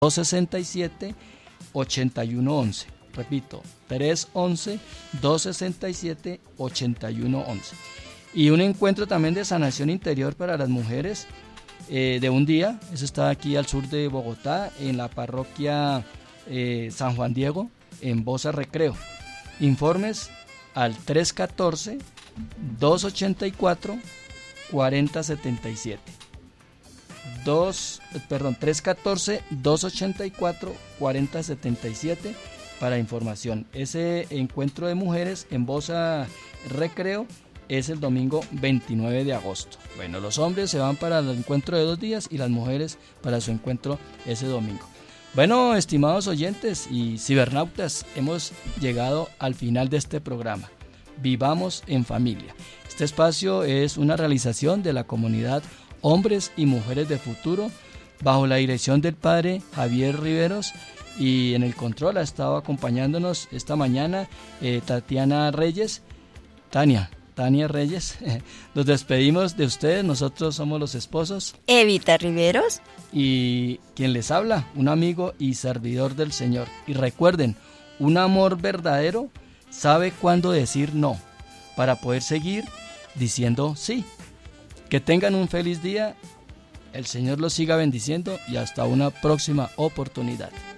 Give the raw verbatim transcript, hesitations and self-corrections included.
dos sesenta y siete, ochenta y uno once. Repito, tres once, dos sesenta y siete, ochenta y uno once. Y un encuentro también de sanación interior para las mujeres eh, de un día. Eso está aquí al sur de Bogotá, en la parroquia eh, San Juan Diego, en Bosa Recreo. Informes al tres uno cuatro, dos ocho cuatro, cuatro cero siete siete. dos, perdón, tres uno cuatro, dos ocho cuatro, cuatro cero siete siete para información. Ese encuentro de mujeres en Bosa Recreo es el domingo veintinueve de agosto. Bueno, los hombres se van para el encuentro de dos días y las mujeres para su encuentro ese domingo. Bueno, estimados oyentes y cibernautas, hemos llegado al final de este programa. Vivamos en familia. Este espacio es una realización de la comunidad Hombres y Mujeres de Futuro, bajo la dirección del padre Javier Riveros, y en el control ha estado acompañándonos esta mañana eh, Tatiana Reyes. Tania, Tania Reyes, nos despedimos de ustedes, nosotros somos los esposos Evita Riveros y quien les habla, un amigo y servidor del Señor. Y recuerden, un amor verdadero sabe cuándo decir no, para poder seguir diciendo sí. Que tengan un feliz día, el Señor los siga bendiciendo y hasta una próxima oportunidad.